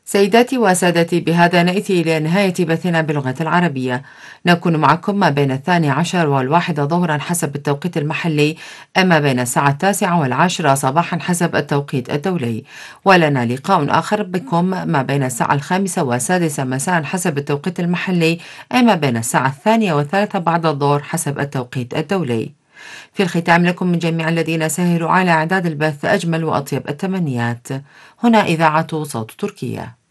سيداتي وسادتي، بهذا نأتي إلى نهاية بثنا باللغة العربية. نكون معكم ما بين 12 والواحدة ظهرا حسب التوقيت المحلي، أما بين الساعة 9 والعاشرة صباحا حسب التوقيت الدولي. ولنا لقاء آخر بكم ما بين الساعة 5 والسادسة مساء حسب التوقيت المحلي، أما بين الساعة 2 والثالثة بعد الظهر حسب التوقيت الدولي. في الختام، لكم من جميع الذين ساهروا على إعداد البث أجمل وأطيب التمنيات. هنا إذاعة صوت تركيا.